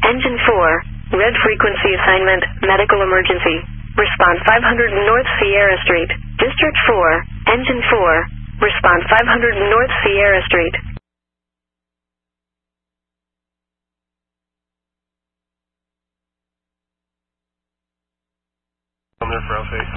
Engine 4, red frequency assignment, medical emergency. Respond 500 North Sierra Street. District 4, Engine 4, respond 500 North Sierra Street. I'm there for Alpha 8.